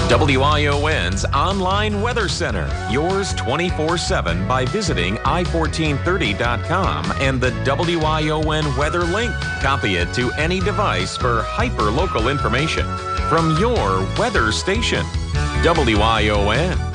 WION's online weather center, yours 24/7 by visiting i1430.com and the WION weather link. Copy it to any device for hyper-local information from your weather station. WION.